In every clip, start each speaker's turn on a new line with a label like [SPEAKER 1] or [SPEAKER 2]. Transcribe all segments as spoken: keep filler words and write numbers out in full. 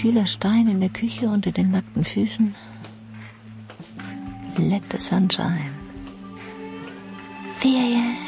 [SPEAKER 1] kühler Stein in der Küche unter den nackten Füßen. Let the sunshine. Ferien.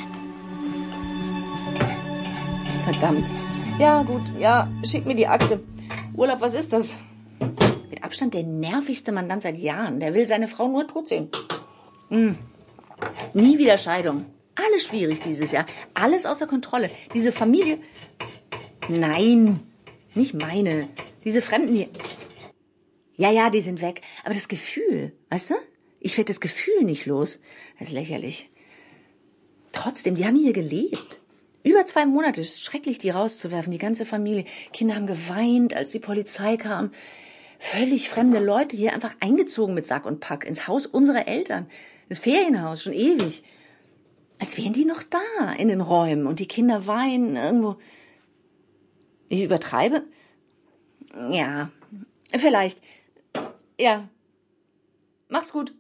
[SPEAKER 2] Verdammt. Ja, gut, ja, schick mir die Akte. Urlaub, was ist das? Mit Abstand der nervigste Mandant seit Jahren. Der will seine Frau nur tot sehen. Hm. Nie wieder Scheidung. Alles schwierig dieses Jahr. Alles außer Kontrolle. Diese Familie... Nein, nicht meine. Diese Fremden hier... Ja, ja, die sind weg. Aber das Gefühl, weißt du? Ich werde das Gefühl nicht los. Das ist lächerlich. Trotzdem, die haben hier gelebt. Über zwei Monate. Es ist schrecklich, die rauszuwerfen. Die ganze Familie. Kinder haben geweint, als die Polizei kam. Völlig fremde Leute hier einfach eingezogen mit Sack und Pack ins Haus unserer Eltern. Das Ferienhaus, schon ewig. Als wären die noch da in den Räumen und die Kinder weinen irgendwo. Ich übertreibe? Ja, vielleicht. Ja. Mach's gut.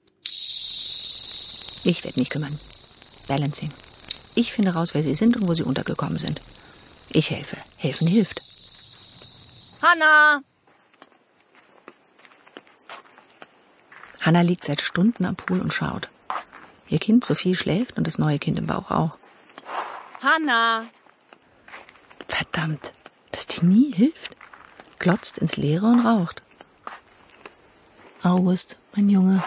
[SPEAKER 1] Ich werde mich kümmern. Balancing. Ich finde raus, wer sie sind und wo sie untergekommen sind. Ich helfe. Helfen hilft.
[SPEAKER 2] Hanna!
[SPEAKER 1] Hanna liegt seit Stunden am Pool und schaut. Ihr Kind Sophie schläft und das neue Kind im Bauch auch.
[SPEAKER 2] Hanna!
[SPEAKER 1] Verdammt, dass die nie hilft. Glotzt ins Leere und raucht. August, mein Junge.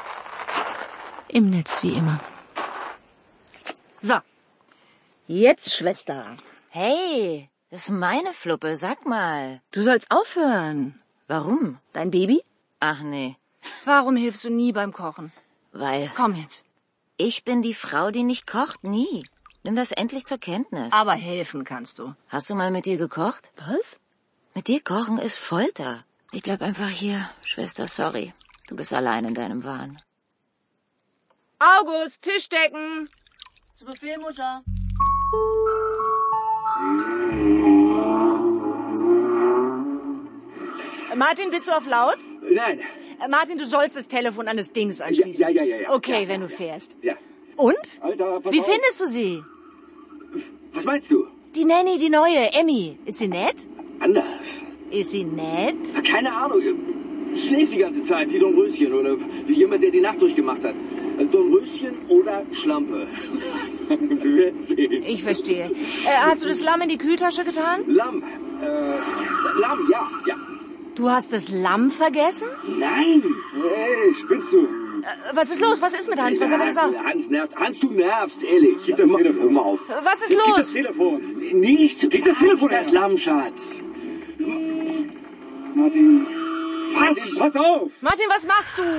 [SPEAKER 1] Im Netz wie immer.
[SPEAKER 2] So, jetzt, Schwester.
[SPEAKER 3] Hey, das ist meine Fluppe, sag mal.
[SPEAKER 2] Du sollst aufhören.
[SPEAKER 3] Warum?
[SPEAKER 2] Dein Baby?
[SPEAKER 3] Ach nee,
[SPEAKER 2] Warum hilfst du nie beim Kochen?
[SPEAKER 3] weil
[SPEAKER 2] Komm jetzt.
[SPEAKER 3] ich bin die Frau, die nicht kocht, nie. Nimm das endlich zur Kenntnis.
[SPEAKER 2] Aber helfen kannst du.
[SPEAKER 3] Hast du mal mit dir gekocht?
[SPEAKER 2] Was?
[SPEAKER 3] Mit dir kochen ist Folter. Ich bleib einfach hier. Schwester, sorry. Du bist allein in deinem Wahn.
[SPEAKER 2] August, Tisch decken.
[SPEAKER 4] Zu Befehl, Mutter.
[SPEAKER 2] Martin, bist du auf laut?
[SPEAKER 5] Nein.
[SPEAKER 2] Äh, Martin, du sollst das Telefon an das Dings anschließen.
[SPEAKER 5] Ja, ja, ja, ja.
[SPEAKER 2] Okay,
[SPEAKER 5] ja,
[SPEAKER 2] wenn
[SPEAKER 5] ja,
[SPEAKER 2] du fährst.
[SPEAKER 5] Ja.
[SPEAKER 2] Und?
[SPEAKER 5] Alter, pass
[SPEAKER 2] Wie
[SPEAKER 5] auf.
[SPEAKER 2] findest du sie?
[SPEAKER 5] Was meinst du?
[SPEAKER 2] Die Nanny, die neue, Emmy. Ist sie nett?
[SPEAKER 5] Anders.
[SPEAKER 2] Ist sie nett?
[SPEAKER 5] Keine Ahnung. Schläft die ganze Zeit wie Dornröschen oder wie jemand, der die Nacht durchgemacht hat. Dornröschen oder Schlampe. Wir werden sehen.
[SPEAKER 2] Ich verstehe. Äh, hast du das Lamm in die Kühltasche getan?
[SPEAKER 5] Lamm. Äh, Lamm, ja, ja.
[SPEAKER 2] Du hast das Lamm vergessen?
[SPEAKER 5] Nein. Hey, spinnst du?
[SPEAKER 2] Äh, was ist los? Was ist mit Hans? Was hat er gesagt?
[SPEAKER 5] Hans nervt. Hans, du nervst, ehrlich. Gib das Telefon, hör mal auf.
[SPEAKER 2] Äh, Was ist
[SPEAKER 5] Gib das
[SPEAKER 2] los?
[SPEAKER 5] Telefon. Nichts. Gib das Telefon. Das Lamm, Schatz. Martin. Martin, pass auf.
[SPEAKER 2] Martin, was machst du?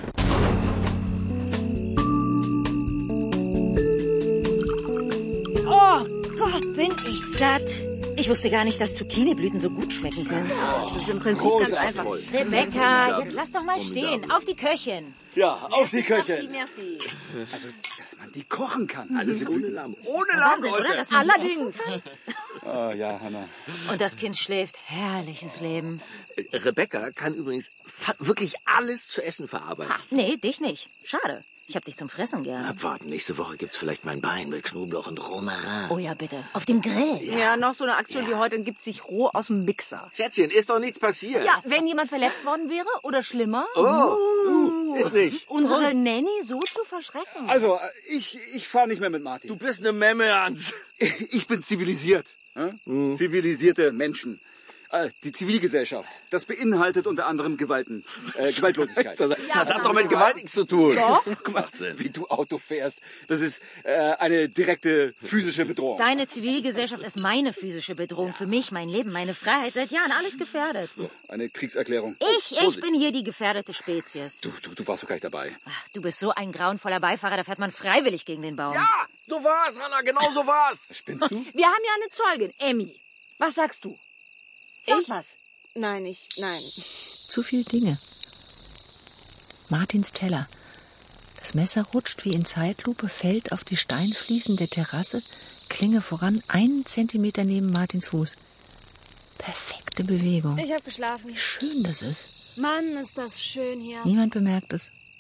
[SPEAKER 3] Oh Gott, bin ich satt. Ich wusste gar nicht, dass Zucchiniblüten so gut schmecken können.
[SPEAKER 2] Das ist im Prinzip ganz einfach.
[SPEAKER 3] Rebecca, jetzt lass doch mal stehen. Auf die Köchin.
[SPEAKER 5] Ja, auf die Köche.
[SPEAKER 2] Merci.
[SPEAKER 5] Also, dass man die kochen kann. Alles ohne Lamm. Ohne Lamm,
[SPEAKER 3] Wahnsinn, oder?
[SPEAKER 5] Leute.
[SPEAKER 3] Dass man
[SPEAKER 2] Allerdings.
[SPEAKER 5] Ah, ja, Hanna.
[SPEAKER 3] Und das Kind schläft. Herrliches Leben.
[SPEAKER 6] Rebecca kann übrigens fa- wirklich alles zu essen verarbeiten.
[SPEAKER 3] Nee, dich nicht. Schade. Ich hab dich zum Fressen gern.
[SPEAKER 6] Abwarten, nächste Woche gibt's vielleicht mein Bein mit Knoblauch und Romarin.
[SPEAKER 3] Oh ja, bitte. Auf dem Grill.
[SPEAKER 2] Ja, noch so eine Aktion wie heute gibt sich roh aus dem Mixer.
[SPEAKER 6] Schätzchen, ist doch nichts passiert.
[SPEAKER 2] Ja, wenn jemand verletzt worden wäre oder schlimmer,
[SPEAKER 6] Oh, uh, ist nicht.
[SPEAKER 2] unsere Nanny so zu verschrecken.
[SPEAKER 5] Also, ich, ich fahre nicht mehr mit Martin.
[SPEAKER 6] Du bist eine Memme, Hans.
[SPEAKER 5] Ich bin zivilisiert. Hm? Zivilisierte Menschen. Äh, die Zivilgesellschaft. Das beinhaltet unter anderem Gewalten, äh, Gewaltlosigkeit.
[SPEAKER 6] Das, das hat doch mit Gewalt nichts zu tun.
[SPEAKER 2] Doch.
[SPEAKER 5] Guck mal, wie du Auto fährst. Das ist äh, eine direkte physische Bedrohung.
[SPEAKER 3] Deine Zivilgesellschaft ist meine physische Bedrohung. Für mich, mein Leben, meine Freiheit. Seit Jahren alles gefährdet.
[SPEAKER 5] Eine Kriegserklärung.
[SPEAKER 3] Ich, ich bin hier die gefährdete Spezies.
[SPEAKER 5] Du, du, du warst doch gar nicht dabei.
[SPEAKER 3] Ach, du bist so ein grauenvoller Beifahrer, da fährt man freiwillig gegen den Baum.
[SPEAKER 6] Ja, so war's, Hanna, genau so war's.
[SPEAKER 5] Spinnst du?
[SPEAKER 2] Wir haben ja eine Zeugin, Emmy. Was sagst du? Sag
[SPEAKER 4] Ich?
[SPEAKER 2] was.
[SPEAKER 4] Nein, ich, nein.
[SPEAKER 1] Zu viele Dinge. Martins Teller. Das Messer rutscht wie in Zeitlupe, fällt auf die Steinfliesen der Terrasse, Klinge voran, einen Zentimeter neben Martins Fuß. Perfekte Bewegung.
[SPEAKER 4] Ich habe geschlafen.
[SPEAKER 1] Wie schön das ist.
[SPEAKER 4] Mann, ist das schön hier.
[SPEAKER 1] Niemand bemerkt es.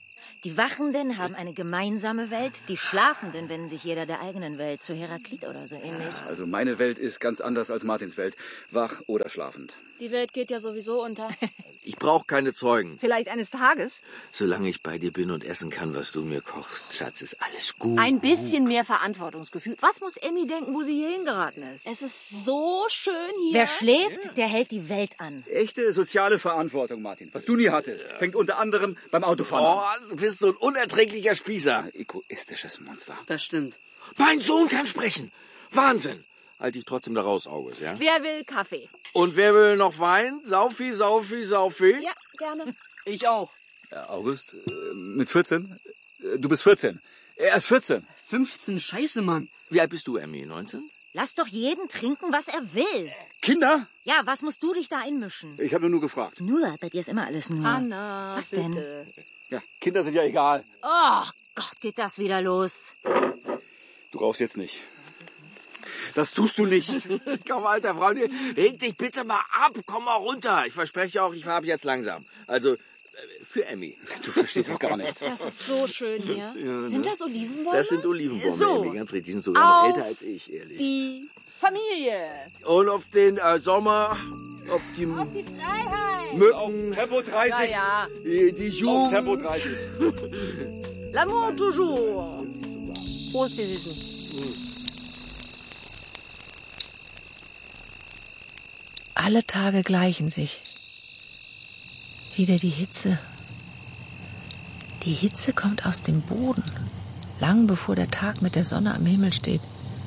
[SPEAKER 3] Die Wachenden haben eine gemeinsame Welt, die Schlafenden wenden sich jeder der eigenen Welt, zu Heraklit oder so ähnlich.
[SPEAKER 7] Also meine Welt ist ganz anders als Martins Welt. Wach oder schlafend.
[SPEAKER 4] Die Welt geht ja sowieso unter.
[SPEAKER 6] Ich brauche keine Zeugen.
[SPEAKER 2] Vielleicht eines Tages.
[SPEAKER 6] Solange ich bei dir bin und essen kann, was du mir kochst, Schatz, ist alles gut.
[SPEAKER 2] Ein bisschen mehr Verantwortungsgefühl. Was muss Emmy denken, wo sie hier hingeraten ist?
[SPEAKER 4] Es ist so schön hier.
[SPEAKER 3] Wer schläft, der hält die Welt an.
[SPEAKER 7] Echte soziale Verantwortung, Martin. Was du nie hattest, fängt unter anderem beim Autofahren
[SPEAKER 6] Oh,
[SPEAKER 7] an.
[SPEAKER 6] du bist so ein unerträglicher Spießer.
[SPEAKER 7] Egoistisches Monster.
[SPEAKER 8] Das stimmt.
[SPEAKER 6] Mein Sohn kann sprechen. Wahnsinn. Halte ich trotzdem da raus, August, ja?
[SPEAKER 2] Wer will Kaffee?
[SPEAKER 6] Und wer will noch Wein? Saufi, Saufi, Saufi?
[SPEAKER 4] Ja, gerne.
[SPEAKER 8] Ich auch.
[SPEAKER 7] Ja, August, äh, mit vierzehn? Äh, Du bist vierzehn. Er ist vierzehn.
[SPEAKER 8] fünfzehn, scheiße, Mann.
[SPEAKER 6] Wie alt bist du, Emmy? neunzehn?
[SPEAKER 3] Lass doch jeden trinken, was er will.
[SPEAKER 7] Kinder?
[SPEAKER 3] Ja, was musst du dich da einmischen?
[SPEAKER 7] Ich habe nur gefragt.
[SPEAKER 3] Nur, bei dir ist immer alles nur.
[SPEAKER 2] Anna,
[SPEAKER 3] Was
[SPEAKER 2] bitte.
[SPEAKER 3] denn?
[SPEAKER 7] Ja, Kinder sind ja egal.
[SPEAKER 3] Oh Gott, geht das wieder los.
[SPEAKER 7] Du rauchst jetzt nicht. Das tust du nicht.
[SPEAKER 6] Komm, alter Freund, reg dich bitte mal ab. Komm mal runter. Ich verspreche auch, ich fahre jetzt langsam. Also, äh, für Emmy.
[SPEAKER 7] Du verstehst doch gar nichts.
[SPEAKER 4] Das ist so schön hier.
[SPEAKER 6] Ja,
[SPEAKER 4] Sind
[SPEAKER 6] ne?
[SPEAKER 4] das Olivenbäume?
[SPEAKER 6] Das sind Olivenbäume,
[SPEAKER 2] So.
[SPEAKER 6] Emmy, ganz richtig. Die sind sogar noch
[SPEAKER 2] Auf
[SPEAKER 6] älter als ich, ehrlich.
[SPEAKER 2] Die Familie.
[SPEAKER 6] Und auf den äh, Sommer, auf die,
[SPEAKER 4] Auf die Freiheit.
[SPEAKER 6] Mücken,
[SPEAKER 7] Tempo dreißig.
[SPEAKER 2] Ja, ja.
[SPEAKER 6] die, die
[SPEAKER 7] Auf
[SPEAKER 6] Jugend.
[SPEAKER 7] Tempo dreißig.
[SPEAKER 2] L'amour toujours. Prost, ihr Süßen.
[SPEAKER 1] Alle Tage gleichen sich. Wieder die Hitze. Die Hitze kommt aus dem Boden, lang bevor der Tag mit der Sonne am Himmel steht.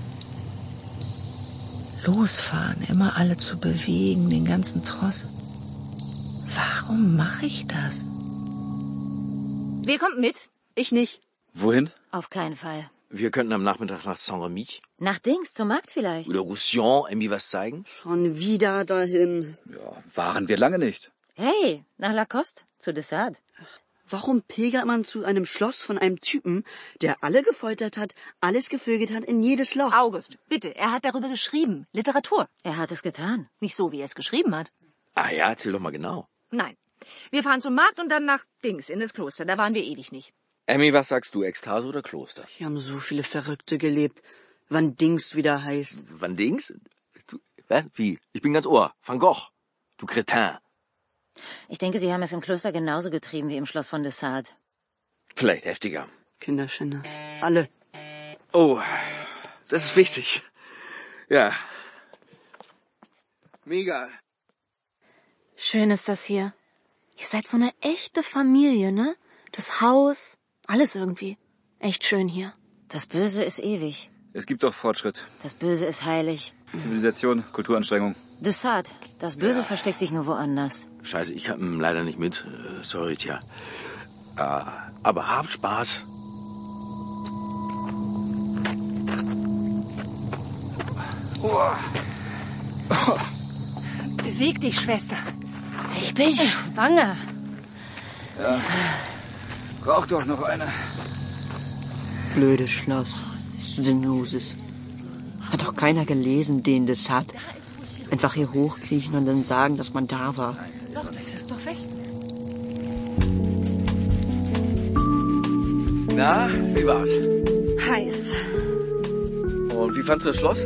[SPEAKER 1] Losfahren, immer alle zu bewegen, den ganzen Tross. Warum mache ich das?
[SPEAKER 2] Wer kommt mit?
[SPEAKER 8] Ich nicht.
[SPEAKER 7] Wohin?
[SPEAKER 3] Auf keinen Fall.
[SPEAKER 6] Wir könnten am Nachmittag nach Saint-Remy
[SPEAKER 3] Nach Dings, zum Markt vielleicht.
[SPEAKER 6] oder Roussillon Emmy was zeigen.
[SPEAKER 8] Schon wieder dahin.
[SPEAKER 7] Ja, waren wir lange nicht.
[SPEAKER 3] Hey, nach Lacoste, zu Dessert.
[SPEAKER 8] Warum pilgert man zu einem Schloss von einem Typen, der alle gefoltert hat, alles gevögelt hat, in jedes Loch?
[SPEAKER 2] August, bitte. Er hat darüber geschrieben. Literatur.
[SPEAKER 3] Er hat es getan.
[SPEAKER 2] Nicht so, wie er es geschrieben hat.
[SPEAKER 6] Ah ja, erzähl doch mal genau.
[SPEAKER 2] Nein. Wir fahren zum Markt und dann nach Dings, in das Kloster. Da waren wir ewig nicht.
[SPEAKER 6] Emmy, was sagst du, Ekstase oder Kloster?
[SPEAKER 8] Hier haben so viele Verrückte gelebt. Wann Dings wieder heißt.
[SPEAKER 6] Wann Dings? Du, was? Wie? Ich bin ganz Ohr. Van Gogh. Du Kretin.
[SPEAKER 3] Ich denke, sie haben es im Kloster genauso getrieben wie im Schloss von Dessart.
[SPEAKER 6] Vielleicht heftiger.
[SPEAKER 8] Kinderschänder. Alle.
[SPEAKER 6] Oh, das ist wichtig. Ja. Mega.
[SPEAKER 4] Schön ist das hier. Ihr seid so eine echte Familie, ne? Das Haus, alles irgendwie. Echt schön hier.
[SPEAKER 3] Das Böse ist ewig.
[SPEAKER 7] Es gibt doch Fortschritt.
[SPEAKER 3] Das Böse ist heilig.
[SPEAKER 7] Zivilisation, Kulturanstrengung.
[SPEAKER 3] Dessart, das Böse versteckt sich nur woanders.
[SPEAKER 6] Scheiße, ich hab ihn leider nicht mit. Äh, sorry, tja. Äh, aber habt Spaß.
[SPEAKER 2] Beweg dich, Schwester.
[SPEAKER 3] Ich bin schwanger.
[SPEAKER 7] Brauch doch noch eine.
[SPEAKER 8] Blödes Schloss. Sinnloses. Hat doch keiner gelesen, den das hat. Einfach hier hochkriechen und dann sagen, dass man da war.
[SPEAKER 2] Doch, das ist doch fest.
[SPEAKER 6] Na, wie war's?
[SPEAKER 4] Heiß.
[SPEAKER 6] Und wie fandst du das Schloss?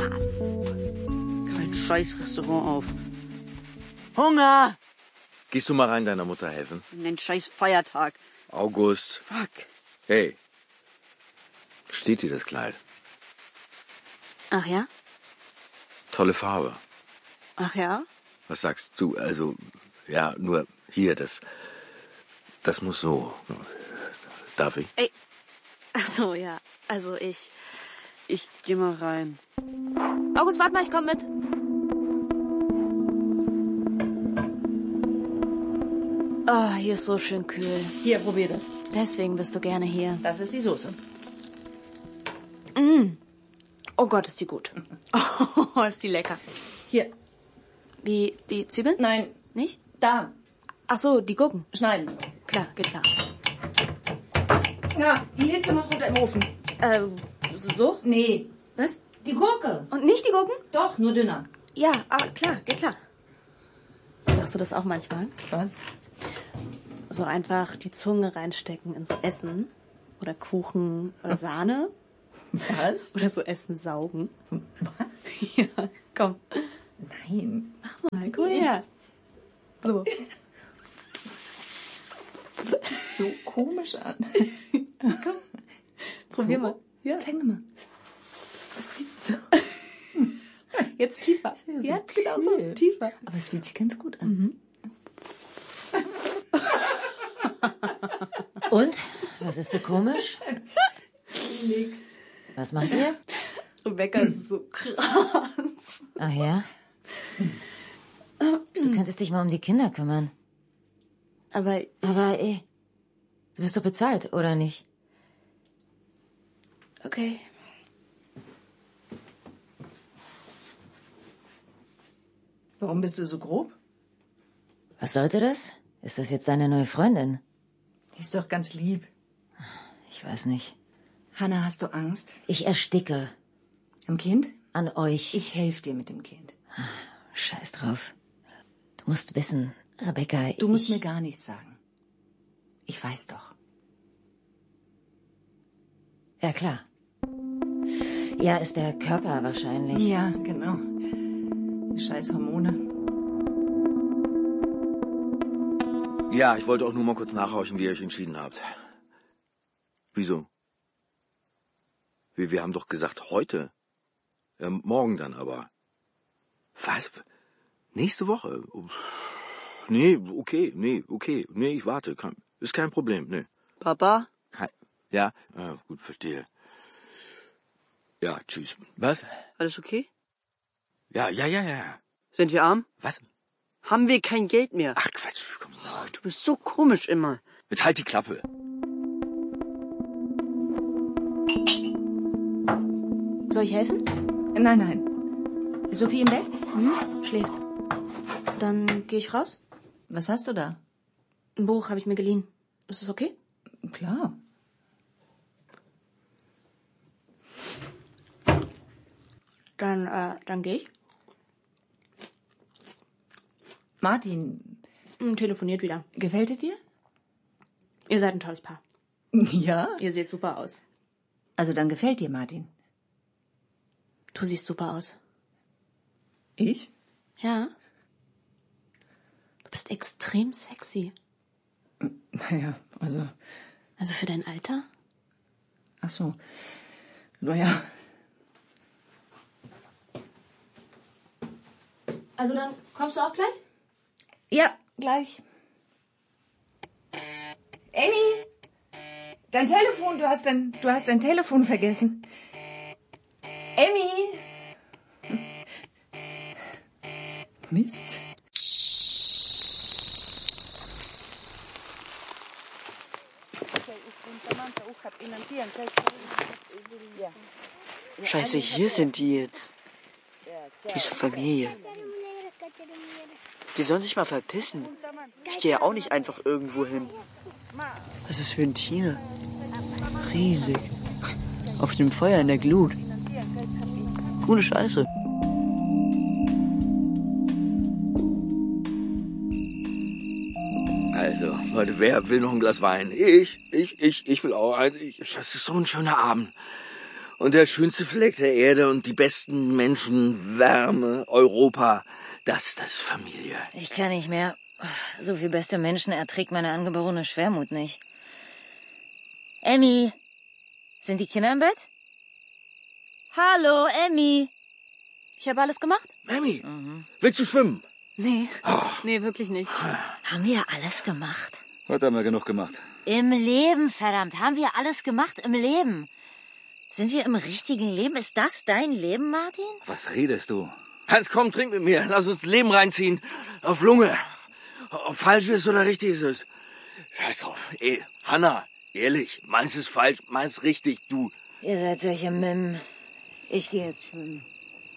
[SPEAKER 8] Kein scheiß Restaurant auf. Hunger!
[SPEAKER 6] Gehst du mal rein deiner Mutter helfen?
[SPEAKER 8] Ein scheiß Feiertag.
[SPEAKER 6] August.
[SPEAKER 8] Fuck.
[SPEAKER 6] Hey. Steht dir das Kleid?
[SPEAKER 4] Ach ja?
[SPEAKER 6] Tolle Farbe.
[SPEAKER 4] Ach ja?
[SPEAKER 6] Was sagst du? Also, ja, nur hier, das, das muss so. Darf ich?
[SPEAKER 4] Ey. Ach so, ja. Also ich...
[SPEAKER 8] Ich geh mal rein.
[SPEAKER 2] August, warte mal, ich komm mit.
[SPEAKER 4] Oh, hier ist so schön kühl.
[SPEAKER 2] Hier, probier das.
[SPEAKER 4] Deswegen bist du gerne hier.
[SPEAKER 2] Das ist die Soße.
[SPEAKER 4] Mm. Oh Gott, ist die gut. Oh, ist die lecker.
[SPEAKER 2] Hier.
[SPEAKER 4] Wie die Zwiebeln?
[SPEAKER 2] Nein,
[SPEAKER 4] Nicht?
[SPEAKER 2] da.
[SPEAKER 4] Ach so, die Gurken.
[SPEAKER 2] Schneiden.
[SPEAKER 4] Klar, geht klar.
[SPEAKER 2] Ja, die Hitze muss runter im Ofen.
[SPEAKER 4] Äh, so?
[SPEAKER 2] Nee.
[SPEAKER 4] Was?
[SPEAKER 2] Die Gurke.
[SPEAKER 4] Und nicht die Gurken?
[SPEAKER 2] Doch, nur dünner.
[SPEAKER 4] Ja, ah, klar, geht klar. Machst du das auch manchmal?
[SPEAKER 2] Was?
[SPEAKER 4] so einfach die Zunge reinstecken in so Essen oder Kuchen oder Sahne.
[SPEAKER 2] Was?
[SPEAKER 4] Oder so Essen saugen.
[SPEAKER 2] Was?
[SPEAKER 4] Ja, komm.
[SPEAKER 2] Nein.
[SPEAKER 4] Mach mal, guck her. So.
[SPEAKER 2] So komisch an.
[SPEAKER 4] Komm. Probier
[SPEAKER 2] So?
[SPEAKER 4] mal. Ja.
[SPEAKER 2] Zeig mir mal. Das klingt so.
[SPEAKER 4] Jetzt tiefer.
[SPEAKER 2] Ja, so
[SPEAKER 4] Ja, genau so.
[SPEAKER 2] kühl.
[SPEAKER 4] Tiefer.
[SPEAKER 2] Aber es fühlt sich ganz gut an.
[SPEAKER 4] Mhm.
[SPEAKER 3] Und? Was ist so komisch?
[SPEAKER 2] Nix.
[SPEAKER 3] Was macht ihr?
[SPEAKER 4] Rebecca ist so krass.
[SPEAKER 3] Ach ja? Du könntest dich mal um die Kinder kümmern.
[SPEAKER 4] Aber ich,
[SPEAKER 3] Aber ey, du bist doch bezahlt, oder nicht?
[SPEAKER 4] okay.
[SPEAKER 2] Warum bist du so grob?
[SPEAKER 3] Was sollte das? Ist das jetzt deine neue Freundin?
[SPEAKER 2] Die ist doch ganz lieb.
[SPEAKER 3] Ich weiß nicht.
[SPEAKER 2] Hanna, hast du Angst?
[SPEAKER 3] Ich ersticke
[SPEAKER 2] Am Kind?
[SPEAKER 3] an euch.
[SPEAKER 2] Ich helfe dir mit dem Kind.
[SPEAKER 3] Scheiß drauf. Du musst wissen, Rebecca,
[SPEAKER 2] Du musst
[SPEAKER 3] ich...
[SPEAKER 2] mir gar nichts sagen. Ich weiß doch.
[SPEAKER 3] Ja, klar. Ja, ist der Körper wahrscheinlich.
[SPEAKER 2] Ja, genau. Die scheiß Hormone.
[SPEAKER 6] Ja, ich wollte auch nur mal kurz nachhorchen, wie ihr euch entschieden habt. Wieso? Wir, wir haben doch gesagt, heute. Ja, morgen dann aber. Was? Nächste Woche? Nee, okay, nee, okay. Nee, ich warte. Kann, ist kein Problem, nee.
[SPEAKER 8] Papa?
[SPEAKER 6] Hi. Ja, ah, gut, verstehe. Ja, tschüss.
[SPEAKER 7] Was?
[SPEAKER 8] Alles okay?
[SPEAKER 6] Ja, ja, ja, ja.
[SPEAKER 8] Sind wir arm?
[SPEAKER 6] Was?
[SPEAKER 8] Haben wir kein Geld mehr?
[SPEAKER 6] Ach, Quatsch. Komm.
[SPEAKER 8] Oh, du bist so komisch immer.
[SPEAKER 6] Jetzt halt die Klappe.
[SPEAKER 4] Soll ich helfen?
[SPEAKER 2] Nein, nein. Ist Sophie im Bett?
[SPEAKER 4] Hm? Schläft. Dann gehe ich raus.
[SPEAKER 2] Was hast du da?
[SPEAKER 4] Ein Buch habe ich mir geliehen. Ist das okay?
[SPEAKER 2] Klar.
[SPEAKER 4] Dann, äh, dann gehe ich.
[SPEAKER 2] Martin,
[SPEAKER 4] Hm, telefoniert wieder.
[SPEAKER 2] gefällt er dir?
[SPEAKER 4] Ihr seid ein tolles Paar.
[SPEAKER 2] Ja.
[SPEAKER 4] Ihr seht super aus.
[SPEAKER 2] Also dann gefällt dir Martin.
[SPEAKER 4] Du siehst super aus.
[SPEAKER 2] Ich?
[SPEAKER 4] Ja. Du bist extrem sexy.
[SPEAKER 2] Naja, also,
[SPEAKER 4] Also für dein Alter?
[SPEAKER 2] ach so. Naja.
[SPEAKER 4] Also dann kommst du auch gleich?
[SPEAKER 2] Ja, gleich. Amy! Dein Telefon, du hast dein, du hast dein Telefon vergessen. Amy! Mist.
[SPEAKER 8] Scheiße, hier sind die jetzt. Diese Familie. Die sollen sich mal verpissen. Ich gehe ja auch nicht einfach irgendwo hin. Was ist das für ein Tier? Riesig. Auf dem Feuer in der Glut. Coole Scheiße.
[SPEAKER 6] Also, Leute, wer will noch ein Glas Wein? Ich, ich, ich, ich will auch eins. Ich, das ist so ein schöner Abend. Und der schönste Fleck der Erde und die besten Menschen, Wärme, Europa, das, das ist Familie.
[SPEAKER 3] Ich kann nicht mehr. So viel beste Menschen erträgt meine angeborene Schwermut nicht. Emmy, sind die Kinder im Bett? Hallo, Emmy.
[SPEAKER 4] Ich habe alles gemacht?
[SPEAKER 6] Mami, mhm. willst du schwimmen?
[SPEAKER 4] Nee.
[SPEAKER 6] Oh.
[SPEAKER 4] Nee, wirklich nicht.
[SPEAKER 3] Haben wir alles gemacht?
[SPEAKER 7] Heute haben wir genug gemacht.
[SPEAKER 3] Im Leben, verdammt. Haben wir alles gemacht im Leben? Sind wir im richtigen Leben? Ist das dein Leben, Martin?
[SPEAKER 7] Was redest du?
[SPEAKER 6] Hans, komm, trink mit mir. Lass uns Leben reinziehen. Auf Lunge. Ob falsch ist oder richtig ist es. Scheiß drauf. Ey, Hanna, ehrlich, meins ist falsch, meins richtig, du.
[SPEAKER 3] Ihr seid solche Mimmen. Ich gehe jetzt schwimmen.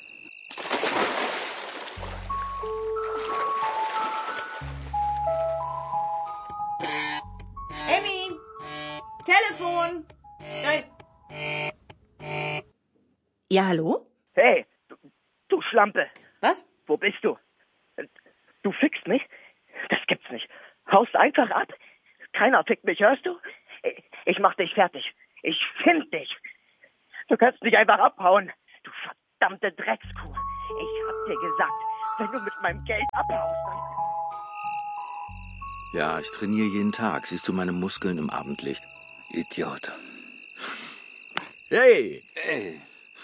[SPEAKER 2] Emmy! Telefon! Nein. Ja, hallo?
[SPEAKER 9] Hey, du, du Schlampe.
[SPEAKER 2] Was?
[SPEAKER 9] Wo bist du? Du fickst mich? Das gibt's nicht. Haust einfach ab? Keiner fickt mich, hörst du? Ich, ich mach dich fertig. Ich find dich. Du kannst nicht einfach abhauen. Du verdammte Dreckskuh. Ich hab dir gesagt, wenn du mit meinem Geld abhaust, dann...
[SPEAKER 6] Ja, ich trainiere jeden Tag. Siehst du meine Muskeln im Abendlicht?
[SPEAKER 7] Idiot.
[SPEAKER 6] Hey!
[SPEAKER 7] Hey.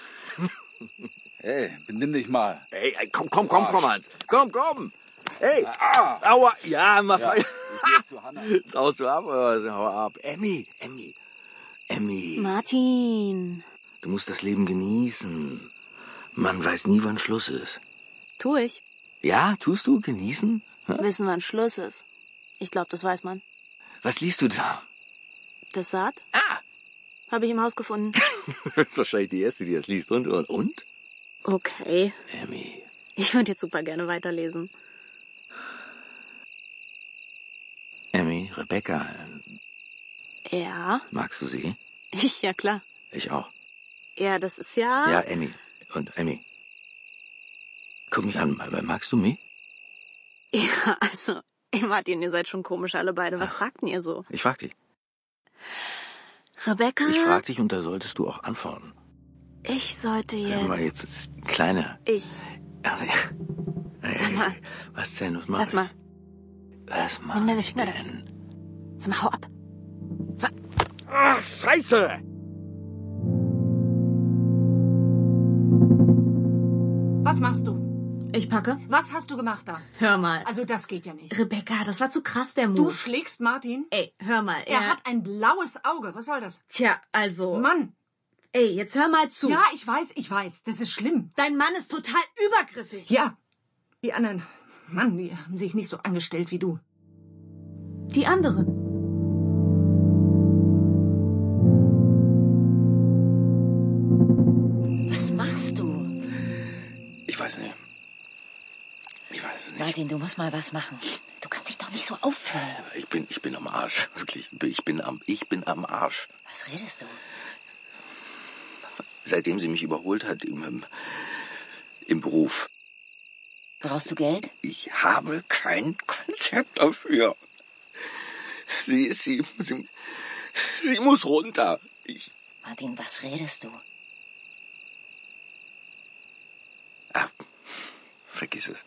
[SPEAKER 7] Hey, benimm dich mal.
[SPEAKER 6] Hey, komm, komm, komm, komm, Hans. Komm, komm. Hey.
[SPEAKER 7] Ah.
[SPEAKER 6] Aua. Ja, mach
[SPEAKER 7] Ja,
[SPEAKER 6] ja,
[SPEAKER 7] ich geh zu Hannah.
[SPEAKER 6] Jetzt haust du ab, oder? Hau ab. Emmy, Emmy. Emmy.
[SPEAKER 4] Martin.
[SPEAKER 6] Du musst das Leben genießen. Man weiß nie, wann Schluss ist.
[SPEAKER 4] Tu ich.
[SPEAKER 6] Ja, tust du? Genießen? Hä?
[SPEAKER 4] Wissen, wann Schluss ist. Ich glaube, das weiß man.
[SPEAKER 6] Was liest du da?
[SPEAKER 4] Das Saat?
[SPEAKER 6] Ah.
[SPEAKER 4] Habe ich im Haus gefunden.
[SPEAKER 6] Das ist wahrscheinlich die Erste, die das liest. Und, und, und?
[SPEAKER 4] Okay.
[SPEAKER 6] Emmy.
[SPEAKER 4] Ich würde jetzt super gerne weiterlesen.
[SPEAKER 6] Emmy, Rebecca.
[SPEAKER 4] Ja.
[SPEAKER 6] Magst du sie?
[SPEAKER 4] Ich, ja klar.
[SPEAKER 6] Ich auch.
[SPEAKER 4] Ja, das ist ja...
[SPEAKER 6] Ja, Emmy. Und Emmy. Guck mich an. Magst du mich?
[SPEAKER 4] Ja, also... Ey, Martin, ihr seid schon komisch alle beide. Was fragt denn ihr so?
[SPEAKER 6] Ich frag dich.
[SPEAKER 4] Rebecca?
[SPEAKER 6] Ich frag dich und da solltest du auch antworten.
[SPEAKER 4] Ich sollte jetzt...
[SPEAKER 6] Hör mal jetzt, Kleine.
[SPEAKER 4] Ich...
[SPEAKER 6] Also,
[SPEAKER 4] Sag mal.
[SPEAKER 6] Was denn? Was mach
[SPEAKER 4] Lass
[SPEAKER 6] ich?
[SPEAKER 4] mal.
[SPEAKER 6] Was mach
[SPEAKER 4] Nimm deine
[SPEAKER 6] ich
[SPEAKER 4] Finger
[SPEAKER 6] denn?
[SPEAKER 4] Sag mal, hau ab. Sag mal.
[SPEAKER 6] Ach, Scheiße!
[SPEAKER 1] Was machst du?
[SPEAKER 4] Ich packe.
[SPEAKER 1] Was hast du gemacht da?
[SPEAKER 4] Hör mal.
[SPEAKER 1] Also das geht ja nicht.
[SPEAKER 4] Rebecca, das war zu krass, der
[SPEAKER 1] Du
[SPEAKER 4] Move.
[SPEAKER 1] schlägst Martin?
[SPEAKER 4] Ey, hör mal.
[SPEAKER 1] Er hat ein blaues Auge. Was soll das?
[SPEAKER 4] Tja, also...
[SPEAKER 1] Mann!
[SPEAKER 4] Ey, jetzt hör mal zu.
[SPEAKER 1] Ja, ich weiß, ich weiß. Das ist schlimm.
[SPEAKER 4] Dein Mann ist total übergriffig.
[SPEAKER 1] Ja. Die anderen... Mann, die haben sich nicht so angestellt wie du.
[SPEAKER 4] Die anderen.
[SPEAKER 3] Was machst du?
[SPEAKER 6] Ich weiß nicht. Ich weiß es nicht.
[SPEAKER 3] Martin, du musst mal was machen. Du kannst dich doch nicht so aufführen.
[SPEAKER 6] Ich bin, ich bin am Arsch. Wirklich. Ich bin am, ich bin am Arsch.
[SPEAKER 3] Was redest du?
[SPEAKER 6] Seitdem sie mich überholt hat im, im, im Beruf.
[SPEAKER 3] Brauchst du Geld?
[SPEAKER 6] Ich habe kein Konzept dafür. Sie ist, sie, sie, sie muss runter. Ich,
[SPEAKER 3] Martin, was redest du?
[SPEAKER 6] ah, vergiss es.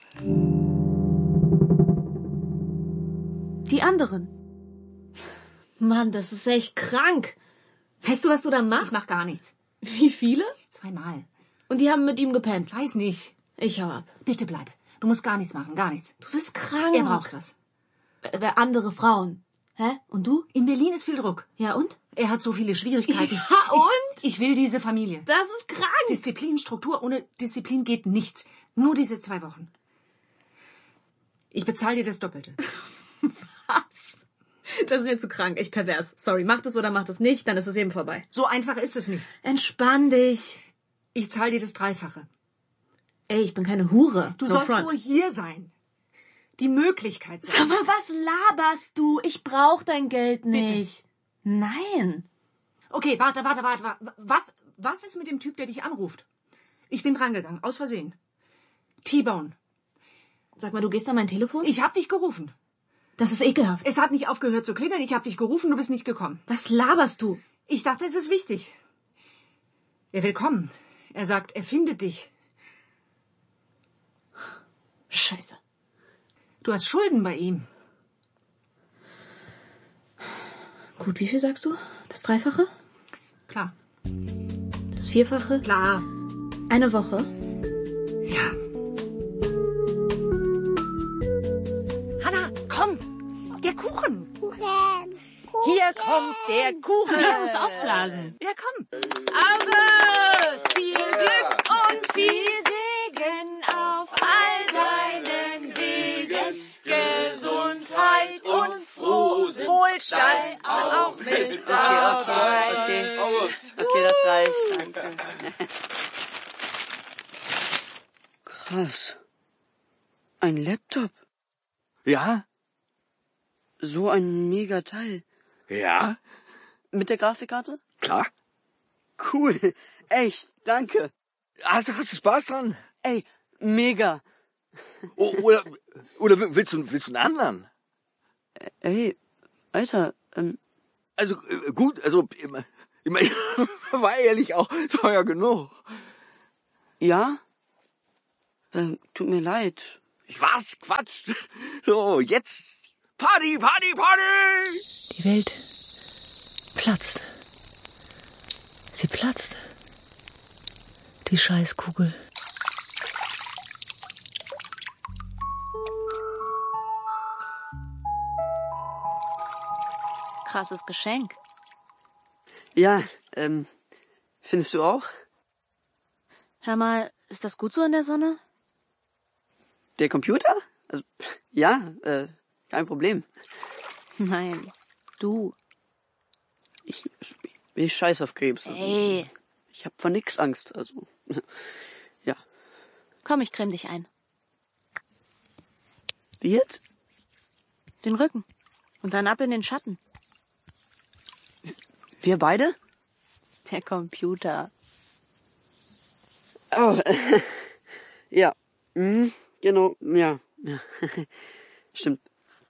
[SPEAKER 4] Die anderen. Mann, das ist echt krank. Weißt du, was du da machst?
[SPEAKER 1] Ich mach gar nichts.
[SPEAKER 4] Wie viele?
[SPEAKER 1] Zweimal.
[SPEAKER 4] Und die haben mit ihm gepennt.
[SPEAKER 1] Weiß nicht.
[SPEAKER 4] Ich hau ab.
[SPEAKER 1] Bitte bleib. Du musst gar nichts machen, gar nichts.
[SPEAKER 4] Du bist krank.
[SPEAKER 1] Er braucht das.
[SPEAKER 4] Äh, andere Frauen. Hä? Und du?
[SPEAKER 1] In Berlin ist viel Druck.
[SPEAKER 4] Ja, und?
[SPEAKER 1] Er hat so viele Schwierigkeiten.
[SPEAKER 4] Ja, und?
[SPEAKER 1] Ich, ich will diese Familie.
[SPEAKER 4] Das ist krank.
[SPEAKER 1] Disziplin, Struktur. Ohne Disziplin geht nichts. Nur diese zwei Wochen. Ich bezahle dir das Doppelte.
[SPEAKER 4] Was? Das ist mir zu krank. Echt pervers. Sorry, mach das oder mach das nicht, dann ist es eben vorbei.
[SPEAKER 1] So einfach ist es nicht.
[SPEAKER 4] Entspann dich.
[SPEAKER 1] Ich zahle dir das Dreifache.
[SPEAKER 4] Ey, ich bin keine Hure.
[SPEAKER 1] Du
[SPEAKER 4] no
[SPEAKER 1] sollst
[SPEAKER 4] front.
[SPEAKER 1] nur hier sein. Die Möglichkeit sein.
[SPEAKER 4] Sag mal, was laberst du? Ich brauch dein Geld nicht. Bitte. Nein.
[SPEAKER 1] Okay, warte, warte, warte, warte. Was, was ist mit dem Typ, der dich anruft? Ich bin rangegangen, aus Versehen. T-Bone.
[SPEAKER 4] Sag mal, du gehst an mein Telefon?
[SPEAKER 1] Ich hab dich gerufen.
[SPEAKER 4] Das ist ekelhaft.
[SPEAKER 1] Es hat nicht aufgehört zu klingeln. Ich hab dich gerufen, du bist nicht gekommen.
[SPEAKER 4] Was laberst du?
[SPEAKER 1] Ich dachte, es ist wichtig. Er will kommen. Er sagt, er findet dich.
[SPEAKER 4] Scheiße.
[SPEAKER 1] Du hast Schulden bei ihm.
[SPEAKER 4] Gut, wie viel sagst du? Das Dreifache?
[SPEAKER 1] Klar.
[SPEAKER 4] Das Vierfache?
[SPEAKER 1] Klar.
[SPEAKER 4] Eine Woche?
[SPEAKER 1] Ja.
[SPEAKER 2] Hanna, komm! Der Kuchen!
[SPEAKER 10] Kuchen.
[SPEAKER 2] Hier kommt der Kuchen!
[SPEAKER 3] Ja, musst ausblasen.
[SPEAKER 2] Ja, komm!
[SPEAKER 3] August, viel Glück und viel Segen auf all deinen Wegen. Gesundheit und frohen Wohlstand auch mit dabei.
[SPEAKER 8] Okay, okay. Okay, das reicht. Danke. Krass. Ein Laptop.
[SPEAKER 6] Ja?
[SPEAKER 8] So ein mega Teil.
[SPEAKER 6] Ja?
[SPEAKER 8] Mit der Grafikkarte?
[SPEAKER 6] Klar.
[SPEAKER 8] Cool. Echt, danke.
[SPEAKER 6] Also hast du Spaß dran?
[SPEAKER 8] Ey, mega.
[SPEAKER 6] Oh, oder, oder willst du, willst du einen anderen?
[SPEAKER 8] Ey, Alter, ähm...
[SPEAKER 6] Also, äh, gut, also, immer, immer, war ehrlich auch teuer genug.
[SPEAKER 8] Ja? Ähm, tut mir leid.
[SPEAKER 6] Was? Quatsch. So, jetzt Party, Party, Party!
[SPEAKER 1] Die Welt platzt. Sie platzt. Die Scheißkugel.
[SPEAKER 4] Krasses Geschenk.
[SPEAKER 8] Ja, ähm, findest du auch?
[SPEAKER 4] Hör mal, ist das gut so in der Sonne?
[SPEAKER 8] Der Computer? Also, ja, äh, kein Problem.
[SPEAKER 4] Nein, du.
[SPEAKER 8] Ich, ich, ich scheiß auf Krebs. Also,
[SPEAKER 4] Ey.
[SPEAKER 8] Ich hab vor nix Angst, also, ja.
[SPEAKER 4] Komm, ich creme dich ein.
[SPEAKER 8] Wie jetzt?
[SPEAKER 4] Den Rücken. Und dann ab in den Schatten.
[SPEAKER 8] Wir beide?
[SPEAKER 4] Der Computer.
[SPEAKER 8] Oh, ja. Mhm, genau, ja. ja. Stimmt.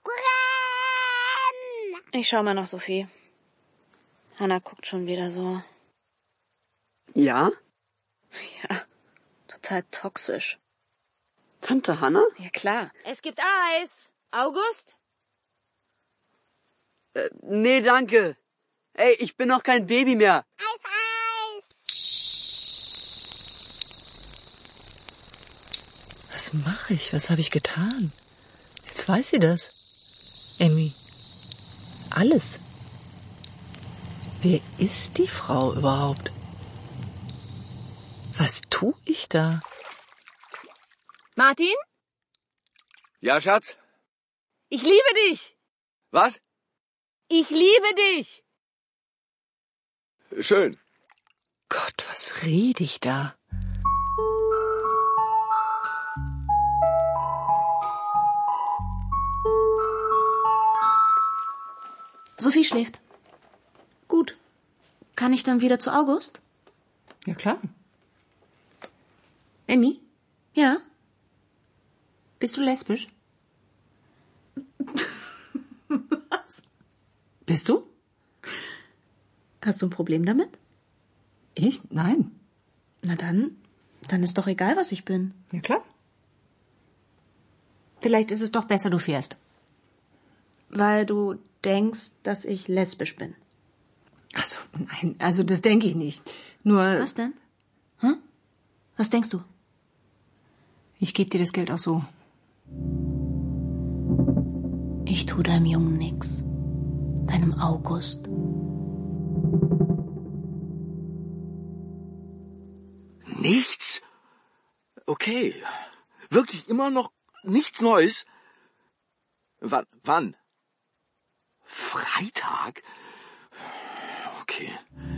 [SPEAKER 4] Ich schau mal nach Sophie. Hanna guckt schon wieder so.
[SPEAKER 8] Ja?
[SPEAKER 4] Ja, total toxisch.
[SPEAKER 8] Tante Hanna?
[SPEAKER 4] Ja, klar.
[SPEAKER 3] Es gibt Eis. August?
[SPEAKER 8] Äh, nee, danke. Ey, ich bin noch kein Baby mehr.
[SPEAKER 1] Was mache ich? Was habe ich getan? Jetzt weiß sie das. Emmy. Alles. Wer ist die Frau überhaupt? Was tue ich da?
[SPEAKER 3] Martin?
[SPEAKER 6] Ja, Schatz?
[SPEAKER 3] Ich liebe dich.
[SPEAKER 6] Was?
[SPEAKER 3] Ich liebe dich.
[SPEAKER 6] Schön.
[SPEAKER 1] Gott, was rede ich da?
[SPEAKER 2] Sophie schläft.
[SPEAKER 4] Gut. Kann ich dann wieder zu August?
[SPEAKER 2] Ja, klar. Emmy,
[SPEAKER 4] Ja.
[SPEAKER 2] bist du lesbisch? Was? Bist du?
[SPEAKER 4] Hast du ein Problem damit?
[SPEAKER 2] Ich? Nein.
[SPEAKER 4] Na dann, dann ist doch egal, was ich bin.
[SPEAKER 2] Ja, klar. Vielleicht ist es doch besser, du fährst.
[SPEAKER 4] Weil du denkst, dass ich lesbisch bin.
[SPEAKER 2] Ach so, nein, also das denke ich nicht. Nur...
[SPEAKER 4] Was denn? Hä? Was denkst du?
[SPEAKER 2] Ich gebe dir das Geld auch so.
[SPEAKER 4] Ich tu deinem Jungen nix. Deinem August.
[SPEAKER 6] Nichts? Okay. Wirklich immer noch nichts Neues? Wann? Wann? Freitag? Okay.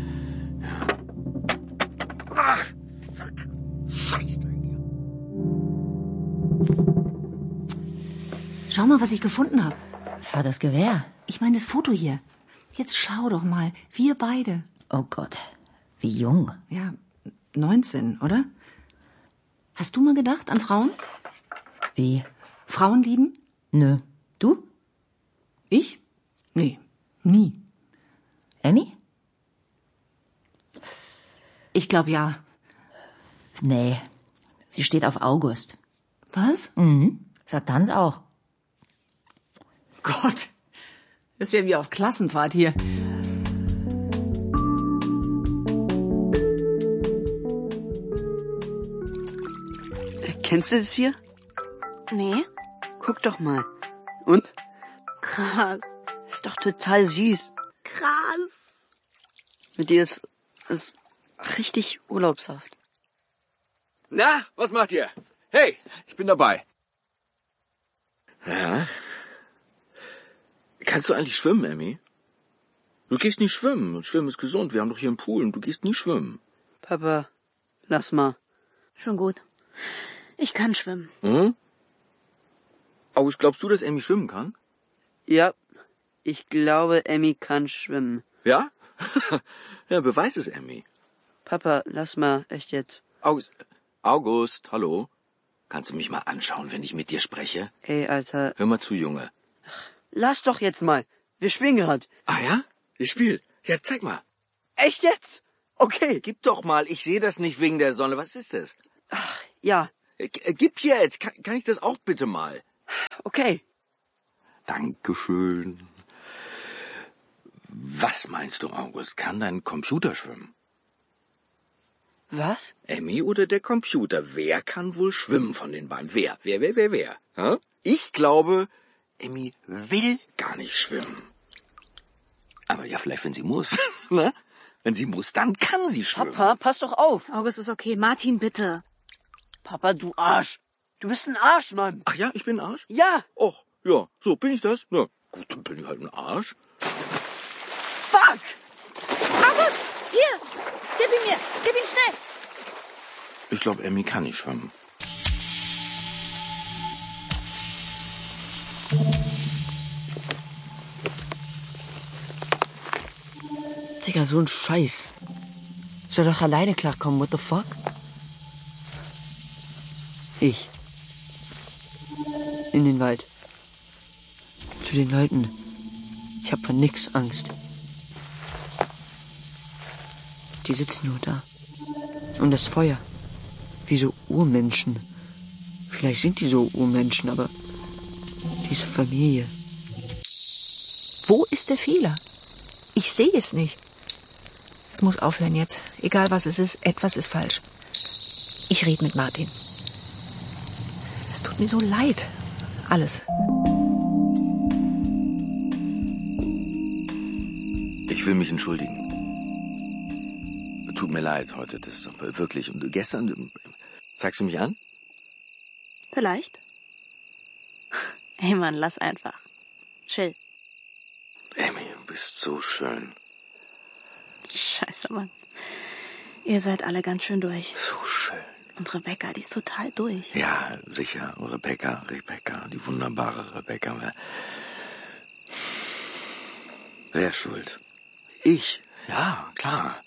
[SPEAKER 6] Ach, fuck. Scheiße.
[SPEAKER 2] Schau mal, was ich gefunden habe.
[SPEAKER 3] Vaters Gewehr.
[SPEAKER 2] Ich meine das Foto hier. Jetzt schau doch mal. Wir beide.
[SPEAKER 3] Oh Gott, wie jung.
[SPEAKER 2] Ja, neunzehn, oder? Hast du mal gedacht an Frauen?
[SPEAKER 3] Wie?
[SPEAKER 2] Frauen lieben?
[SPEAKER 3] Nö. Du?
[SPEAKER 2] Ich? Nee, nie.
[SPEAKER 3] Emmy?
[SPEAKER 2] Ich glaube ja.
[SPEAKER 3] Nee. Sie steht auf August.
[SPEAKER 2] Was?
[SPEAKER 3] Mhm. Sagt Hans auch.
[SPEAKER 2] Gott, das ist ja wie auf Klassenfahrt hier.
[SPEAKER 8] Kennst du das hier?
[SPEAKER 4] Nee.
[SPEAKER 8] Guck doch mal. Und?
[SPEAKER 4] Krass.
[SPEAKER 8] Ist doch total süß.
[SPEAKER 4] Krass.
[SPEAKER 8] Mit dir ist ist richtig urlaubshaft.
[SPEAKER 6] Na, was macht ihr? Hey, ich bin dabei. Ja. Kannst du eigentlich schwimmen, Emmy? Du gehst nicht schwimmen. Und Schwimmen ist gesund. Wir haben doch hier einen Pool und du gehst nie schwimmen.
[SPEAKER 8] Papa, lass mal.
[SPEAKER 4] Schon gut. Ich kann schwimmen.
[SPEAKER 6] Hm? August, glaubst du, dass Emmy schwimmen kann?
[SPEAKER 8] Ja, ich glaube, Emmy kann schwimmen.
[SPEAKER 6] Ja? Ja, beweis es, Emmy.
[SPEAKER 8] Papa, lass mal, echt jetzt.
[SPEAKER 6] August, August, hallo? Kannst du mich mal anschauen, wenn ich mit dir spreche?
[SPEAKER 8] Ey, Alter.
[SPEAKER 6] Hör mal zu, Junge.
[SPEAKER 8] Lass doch jetzt mal. wir spielen gerade.
[SPEAKER 6] Ah ja? Ihr spielt? Ja, zeig mal.
[SPEAKER 8] Echt jetzt? Okay.
[SPEAKER 6] Gib doch mal, ich sehe das nicht wegen der Sonne. Was ist das?
[SPEAKER 8] Ach, ja,
[SPEAKER 6] G- Gib jetzt. Kann, kann ich das auch bitte mal?
[SPEAKER 8] okay.
[SPEAKER 6] Dankeschön. Was meinst du, August? Kann dein Computer schwimmen?
[SPEAKER 8] Was?
[SPEAKER 6] Emmy oder der Computer? Wer kann wohl schwimmen von den beiden? Wer? Wer, wer, wer, wer? Hä? Ich glaube, Emmy will gar nicht schwimmen. Aber ja, vielleicht, wenn sie muss. Ne? Wenn sie muss, dann kann sie schwimmen.
[SPEAKER 8] Papa, pass doch auf.
[SPEAKER 4] August ist okay. Martin, bitte.
[SPEAKER 8] Papa, du Arsch. Du bist ein Arsch, Mann.
[SPEAKER 6] Ach ja, ich bin ein Arsch?
[SPEAKER 8] Ja.
[SPEAKER 6] Och, ja, so, bin ich das? Na, gut, dann bin ich halt ein Arsch.
[SPEAKER 8] Fuck.
[SPEAKER 3] August, hier, gib ihn mir, gib ihn schnell.
[SPEAKER 6] Ich glaube, Emmy kann nicht schwimmen.
[SPEAKER 8] Digga, so ein Scheiß. Soll doch alleine klarkommen, what the fuck? Ich. In den Wald. Zu den Leuten. Ich hab von nix Angst. Die sitzen nur da. Und das Feuer. Wie so Urmenschen. Vielleicht sind die so Urmenschen, aber diese Familie.
[SPEAKER 1] Wo ist der Fehler? Ich sehe es nicht. Es muss aufhören jetzt. Egal was es ist, etwas ist falsch. Ich rede mit Martin. Es tut mir so leid. Alles.
[SPEAKER 6] Ich will mich entschuldigen. Tut mir leid heute, das ist wirklich. Und gestern, zeigst du mich an?
[SPEAKER 4] Vielleicht. Ey, Mann, lass einfach. Chill.
[SPEAKER 6] Emmy, du bist so schön.
[SPEAKER 4] Scheiße, Mann. Ihr seid alle ganz schön durch.
[SPEAKER 6] So schön.
[SPEAKER 4] Und Rebecca, die ist total durch.
[SPEAKER 6] Ja, sicher. Rebecca, Rebecca, die wunderbare Rebecca. Wer, wer ist schuld? Ich? Ja, klar.